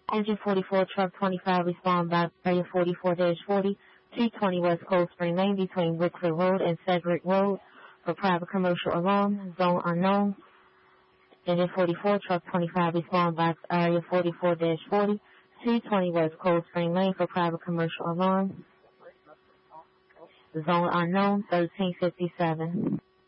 Engine 44, truck 25, respond by area 44-40, 220 West Cold Spring Lane between Wickford Road and Cedric Road for private commercial alarm, zone unknown. Engine 44, truck 25, respond by area 44-40, 220 West Cold Spring Lane for private commercial alarm, zone unknown, 1357.